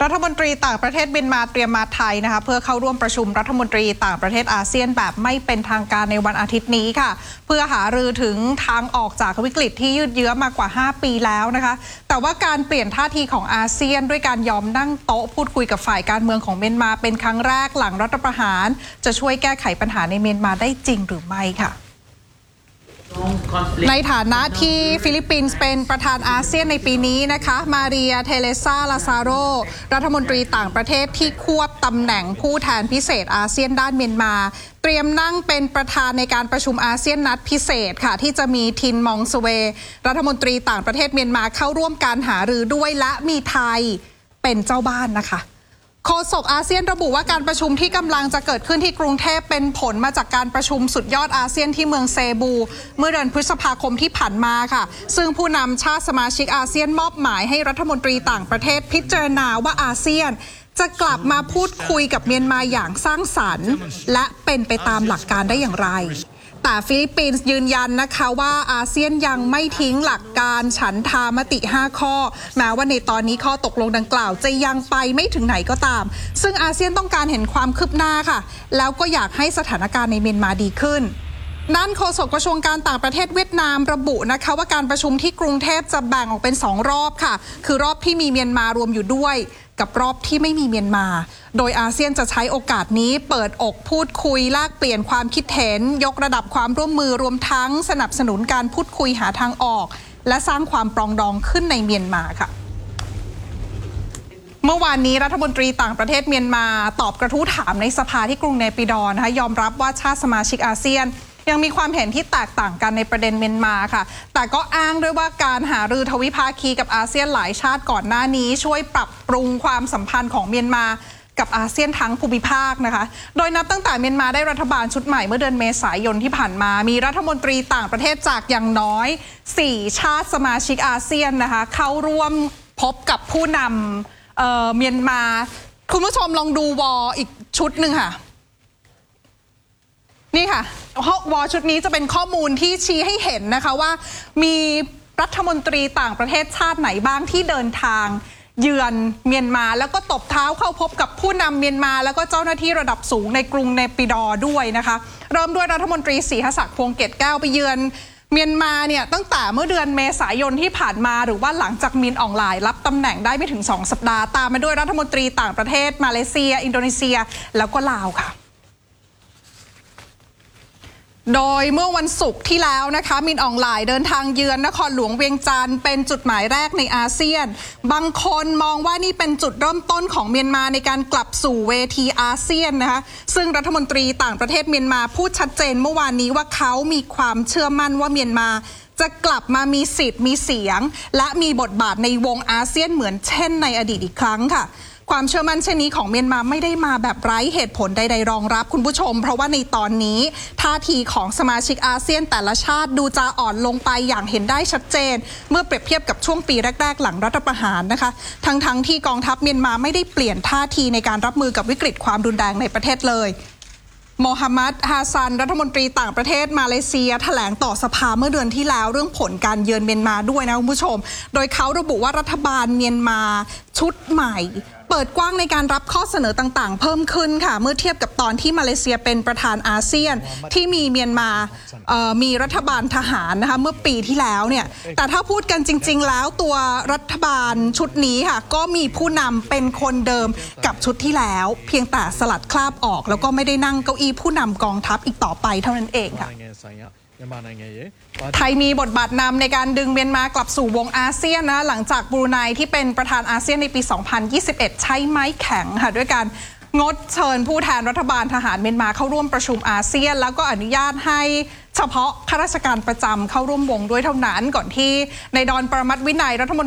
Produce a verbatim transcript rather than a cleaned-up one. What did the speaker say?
รัฐมนตรีต่างประเทศเมียนมาเตรียมมาไทยนะคะเพื่อเข้าร่วมประชุมรัฐมนตรีต่างประเทศอาเซียนแบบไม่เป็นทางการในวันอาทิตย์นี้ค่ะเพื่อหารือถึงทางออกจากวิกฤตที่ยืดเยื้อมากกว่าห้าปีแล้วนะคะแต่ว่าการเปลี่ยนท่าทีของอาเซียนด้วยการยอมนั่งโต๊ะพูดคุยกับฝ่ายการเมืองของเมียนมาเป็นครั้งแรกหลังรัฐประหารจะช่วยแก้ไขปัญหาในเมียนมาได้จริงหรือไม่ค่ะในฐานะที่ฟิลิปปินส์เป็นประธานอาเซียนในปีนี้นะคะมาเรียเทเลซาลาซาโรรัฐมนตรีต่างประเทศที่ควบตำแหน่งผู้แทนพิเศษอาเซียนด้านเมียนมาเตรียมนั่งเป็นประธานในการประชุมอาเซียนนัดพิเศษค่ะที่จะมีทินมองสเวรัฐมนตรีต่างประเทศเมียนมาเข้าร่วมการหารือด้วยและมีไทยเป็นเจ้าบ้านนะคะโฆษกอาเซียนระบุว่าการประชุมที่กำลังจะเกิดขึ้นที่กรุงเทพเป็นผลมาจากการประชุมสุดยอดอาเซียนที่เมืองเซบูเมื่อเดือนพฤษภาคมที่ผ่านมาค่ะซึ่งผู้นำชาติสมาชิกอาเซียนมอบหมายให้รัฐมนตรีต่างประเทศพิจารณาว่าอาเซียนจะกลับมาพูดคุยกับเมียนมาอย่างสร้างสรรค์และเป็นไปตามหลักการได้อย่างไรแต่ฟิลิปปินส์ยืนยันนะคะว่าอาเซียนยังไม่ทิ้งหลักการฉันทามติห้าข้อแม้ว่าในตอนนี้ข้อตกลงดังกล่าวจะยังไปไม่ถึงไหนก็ตามซึ่งอาเซียนต้องการเห็นความคืบหน้าค่ะแล้วก็อยากให้สถานการณ์ในเมียนมาดีขึ้นด้านโฆษกกระทรวงการต่างประเทศเวียดนามระบุนะคะว่าการประชุมที่กรุงเทพจะแบ่งออกเป็นสองรอบค่ะคือรอบที่มีเมียนมารวมอยู่ด้วยกับรอบที่ไม่มีเมียนมาโดยอาเซียนจะใช้โอกาสนี้เปิดอกพูดคุยแลกเปลี่ยนความคิดเห็นยกระดับความร่วมมือรวมทั้งสนับสนุนการพูดคุยหาทางออกและสร้างความปรองดองขึ้นในเมียนมาค่ะเมื่อวานนี้รัฐมนตรีต่างประเทศเมียนมาตอบกระทู้ถามในสภาที่กรุงเนปิดอร์นะคะยอมรับว่าชาติสมาชิกอาเซียนยังมีความเห็นที่แตกต่างกันในประเด็นเมียนมาค่ะแต่ก็อ้างด้วยว่าการหารือทวิภาคีกับอาเซียนหลายชาติก่อนหน้านี้ช่วยปรับปรุงความสัมพันธ์ของเมียนมากับอาเซียนทั้งภูมิภาคนะคะโดยนับตั้งแต่เมียนมาได้รัฐบาลชุดใหม่เมื่อเดือนเมษายนที่ผ่านมามีรัฐมนตรีต่างประเทศจากอย่างน้อยสี่ชาติสมาชิกอาเซียนนะคะเข้าร่วมพบกับผู้นำเอ่อเมียนมาคุณผู้ชมลองดูวอลอีกชุดหนึ่งค่ะนี่ค่ะวอลชุดนี้จะเป็นข้อมูลที่ชี้ให้เห็นนะคะว่ามีรัฐมนตรีต่างประเทศชาติไหนบ้างที่เดินทางเยือนเมียนมาแล้วก็ตบเท้าเข้าพบกับผู้นำเมียนมาแล้วก็เจ้าหน้าที่ระดับสูงในกรุงเนปิดอร์ด้วยนะคะเริ่มด้วยรัฐมนตรีศรีหศักดิ์พวงเกตแก้วไปเยือนเมียนมาเนี่ยตั้งแต่เมื่อเดือนเมษายนที่ผ่านมาหรือว่าหลังจากมินอองไลน์รับตำแหน่งได้ไม่ถึงสองสัปดาห์ตามมาด้วยรัฐมนตรีต่างประเทศมาเลเซียอินโดนีเซียแล้วก็ลาวค่ะโดยเมื่อวันศุกร์ที่แล้วนะคะมินอองไลน์เดินทางเยือนนครหลวงเวียงจันทร์เป็นจุดหมายแรกในอาเซียนบางคนมองว่านี่เป็นจุดเริ่มต้นของเมียนมาในการกลับสู่เวทีอาเซียนนะคะซึ่งรัฐมนตรีต่างประเทศเมียนมาพูดชัดเจนเมื่อวานนี้ว่าเขามีความเชื่อมั่นว่าเมียนมาจะกลับมามีสิทธิ์มีเสียงและมีบทบาทในวงอาเซียนเหมือนเช่นในอดีตอีกครั้งค่ะความเชื่อมั่นเช่นนี้ของเมียนมาไม่ได้มาแบบไร้เหตุผลใดๆรองรับคุณผู้ชมเพราะว่าในตอนนี้ท่าทีของสมาชิกอาเซียนแต่ละชาติดูจะอ่อนลงไปอย่างเห็นได้ชัดเจนเมื่อเปรียบเทียบกับช่วงปีแรกๆหลังรัฐประหารนะคะทั้งๆที่กองทัพเมียนมาไม่ได้เปลี่ยนท่าทีในการรับมือกับวิกฤตความรุนแรงในประเทศเลยโมฮัมหมัดฮาซันรัฐมนตรีต่างประเทศมาเลเซียแถลงต่อสภาเมื่อเดือนที่แล้วเรื่องผลการเยือนเมียนมาด้วยนะคุณผู้ชมโดยเขาระบุว่ารัฐบาลเมียนมาชุดใหม่เปิดกว้างในการรับข้อเสนอต่างๆเพิ่มขึ้นค่ะเมื่อเทียบกับตอนที่มาเลเซียเป็นประธานอาเซียนที่มีเมียนมามีรัฐบาลทหารนะคะเมื่อปีที่แล้วเนี่ยแต่ถ้าพูดกันจริงๆแล้วตัวรัฐบาลชุดนี้ค่ะก็มีผู้นำเป็นคนเดิมกับชุดที่แล้วเพียงแต่สลัดคราบออกแล้วก็ไม่ได้นั่งเก้าอี้ผู้นำกองทัพอีกต่อไปเท่านั้นเองค่ะไทยมีบทบาทนำในการดึงเมียนมากลับสู่วงอาเซียนนะหลังจากบรูไนที่เป็นประธานอาเซียนในปี สองพันยี่สิบเอ็ด ใช้ไม้แข็งค่ะด้วยการงดเชิญผู้แทนรัฐบาลทหารเมียนมาเข้าร่วมประชุมอาเซียนแล้วก็อนุญาตให้เฉพาะข้าราชการประจำเข้าร่วมวงด้วยเท่านั้นก่อนที่นายดอนปรมัตถ์วินัยรัฐมนตรี